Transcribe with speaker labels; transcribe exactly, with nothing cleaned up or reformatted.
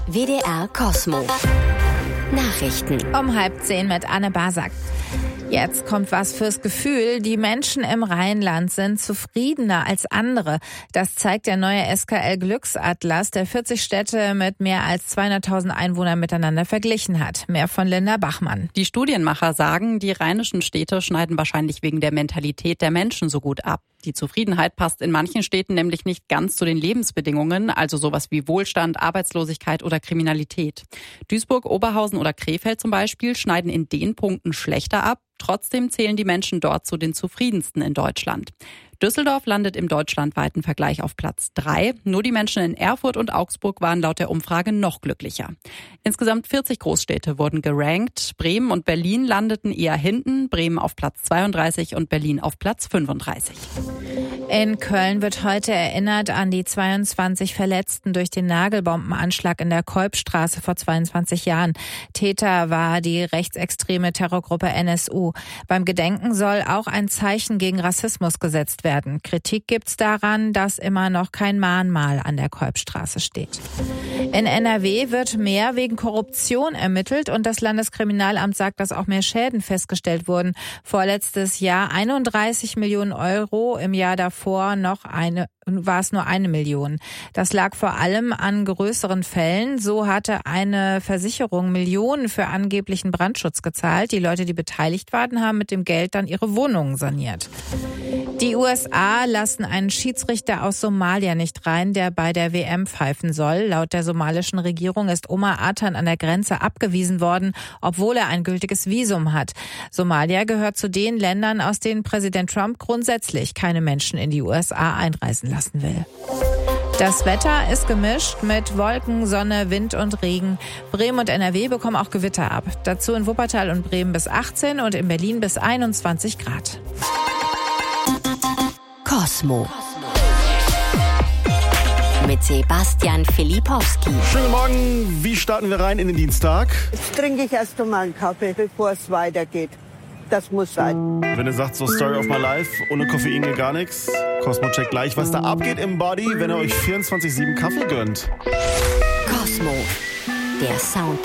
Speaker 1: W D R Cosmo. Nachrichten.
Speaker 2: Um halb zehn mit Anne Basak. Jetzt kommt was fürs Gefühl. Die Menschen im Rheinland sind zufriedener als andere. Das zeigt der neue S K L-Glücksatlas, der vierzig Städte mit mehr als zweihunderttausend Einwohnern miteinander verglichen hat. Mehr von Linda Bachmann.
Speaker 3: Die Studienmacher sagen, die rheinischen Städte schneiden wahrscheinlich wegen der Mentalität der Menschen so gut ab. Die Zufriedenheit passt in manchen Städten nämlich nicht ganz zu den Lebensbedingungen, also sowas wie Wohlstand, Arbeitslosigkeit oder Kriminalität. Duisburg, Oberhausen oder Krefeld zum Beispiel schneiden in den Punkten schlechter ab. Trotzdem zählen die Menschen dort zu den zufriedensten in Deutschland. Düsseldorf landet im deutschlandweiten Vergleich auf Platz drei. Nur die Menschen in Erfurt und Augsburg waren laut der Umfrage noch glücklicher. Insgesamt vierzig Großstädte wurden gerankt. Bremen und Berlin landeten eher hinten. Bremen auf Platz zweiunddreißig und Berlin auf Platz fünfunddreißig.
Speaker 2: In Köln wird heute erinnert an die zweiundzwanzig Verletzten durch den Nagelbombenanschlag in der Kolbstraße vor zweiundzwanzig Jahren. Täter war die rechtsextreme Terrorgruppe N S U. Beim Gedenken soll auch ein Zeichen gegen Rassismus gesetzt werden. Kritik gibt's daran, dass immer noch kein Mahnmal an der Kolbstraße steht. In N R W wird mehr wegen Korruption ermittelt und das Landeskriminalamt sagt, dass auch mehr Schäden festgestellt wurden. Vorletztes Jahr einunddreißig Millionen Euro, im Jahr davor noch eine war es nur eine Million. Das lag vor allem an größeren Fällen. So hatte eine Versicherung Millionen für angeblichen Brandschutz gezahlt. Die Leute, die beteiligt waren, haben mit dem Geld dann ihre Wohnungen saniert. Die U S A lassen einen Schiedsrichter aus Somalia nicht rein, der bei der W M pfeifen soll. Laut der somalischen Regierung ist Omar Atan an der Grenze abgewiesen worden, obwohl er ein gültiges Visum hat. Somalia gehört zu den Ländern, aus denen Präsident Trump grundsätzlich keine Menschen in die U S A einreisen lassen will. Das Wetter ist gemischt mit Wolken, Sonne, Wind und Regen. Bremen und N R W bekommen auch Gewitter ab. Dazu in Wuppertal und Bremen bis achtzehn und in Berlin bis einundzwanzig Grad.
Speaker 1: Cosmo. Mit Sebastian Filipowski.
Speaker 4: Schönen Morgen, wie starten wir rein in den Dienstag?
Speaker 5: Jetzt trinke ich erst einmal einen Kaffee, bevor es weitergeht. Das muss sein.
Speaker 4: Wenn ihr sagt, so Story of my life, ohne Koffein geht gar nichts. Cosmo checkt gleich, was da abgeht im Body, wenn ihr euch vierundzwanzig sieben Kaffee gönnt.
Speaker 1: Cosmo, der Sound